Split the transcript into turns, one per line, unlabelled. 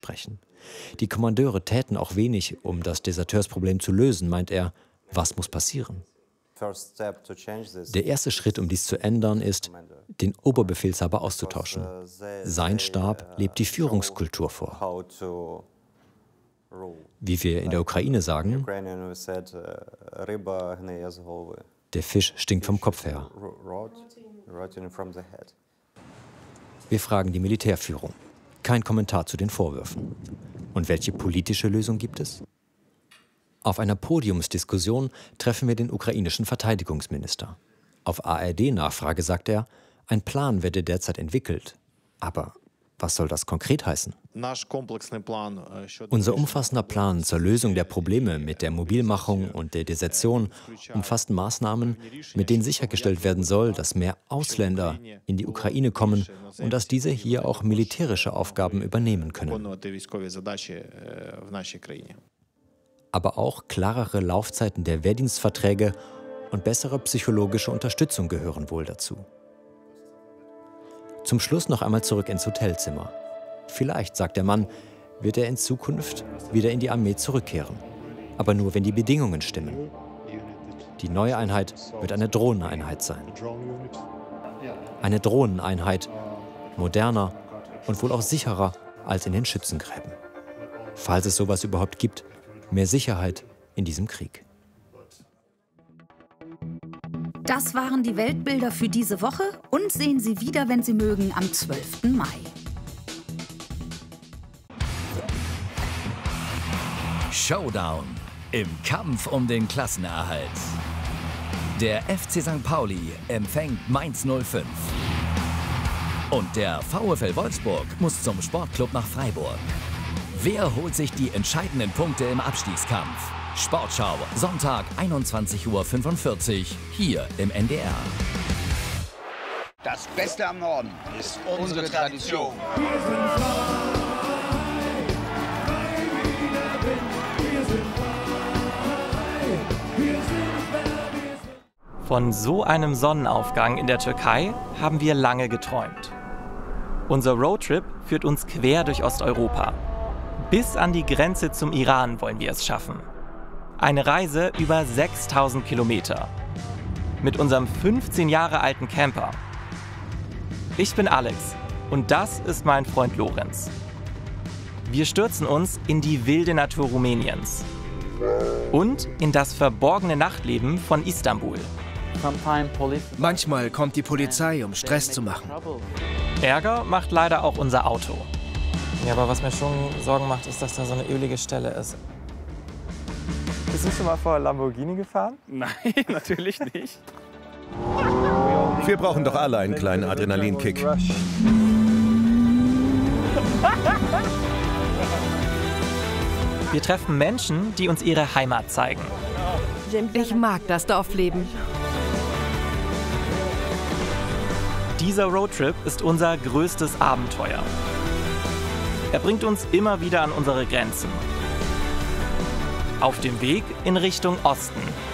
sprechen. Die Kommandeure täten auch wenig, um das Deserteursproblem zu lösen, meint er. Was muss passieren? Der erste Schritt, um dies zu ändern, ist, den Oberbefehlshaber auszutauschen. Sein Stab lebt die Führungskultur vor. Wie wir in der Ukraine sagen, der Fisch stinkt vom Kopf her. Wir fragen die Militärführung. Kein Kommentar zu den Vorwürfen. Und welche politische Lösung gibt es? Auf einer Podiumsdiskussion treffen wir den ukrainischen Verteidigungsminister. Auf ARD-Nachfrage sagt er, ein Plan werde derzeit entwickelt. Aber was soll das konkret heißen? Unser umfassender Plan zur Lösung der Probleme mit der Mobilmachung und der Desertion umfasst Maßnahmen, mit denen sichergestellt werden soll, dass mehr Ausländer in die Ukraine kommen und dass diese hier auch militärische Aufgaben übernehmen können. Aber auch klarere Laufzeiten der Wehrdienstverträge und bessere psychologische Unterstützung gehören wohl dazu. Zum Schluss noch einmal zurück ins Hotelzimmer. Vielleicht, sagt der Mann, wird er in Zukunft wieder in die Armee zurückkehren. Aber nur, wenn die Bedingungen stimmen. Die neue Einheit wird eine Drohneneinheit sein. Eine Drohneneinheit, moderner und wohl auch sicherer als in den Schützengräben. Falls es sowas überhaupt gibt, mehr Sicherheit in diesem Krieg.
Das waren die Weltbilder für diese Woche. Und sehen Sie wieder, wenn Sie mögen, am 12. Mai.
Showdown im Kampf um den Klassenerhalt. Der FC St. Pauli empfängt Mainz 05. Und der VfL Wolfsburg muss zum Sportclub nach Freiburg. Wer holt sich die entscheidenden Punkte im Abstiegskampf? Sportschau, Sonntag 21:45 Uhr, hier im NDR.
Das Beste am Norden ist unsere Tradition.
Von so einem Sonnenaufgang in der Türkei haben wir lange geträumt. Unser Roadtrip führt uns quer durch Osteuropa. Bis an die Grenze zum Iran wollen wir es schaffen. Eine Reise über 6000 Kilometer. Mit unserem 15 Jahre alten Camper. Ich bin Alex und das ist mein Freund Lorenz. Wir stürzen uns in die wilde Natur Rumäniens und in das verborgene Nachtleben von Istanbul.
Manchmal kommt die Polizei, um Stress zu machen.
Ärger macht leider auch unser Auto. Ja, aber was mir schon Sorgen macht, ist, dass da so eine ölige Stelle ist. Bist du schon mal vor Lamborghini gefahren?
Nein, natürlich nicht.
Wir brauchen doch alle einen kleinen Adrenalinkick.
Wir treffen Menschen, die uns ihre Heimat zeigen.
Ich mag das Dorfleben.
Dieser Roadtrip ist unser größtes Abenteuer. Er bringt uns immer wieder an unsere Grenzen. Auf dem Weg in Richtung Osten.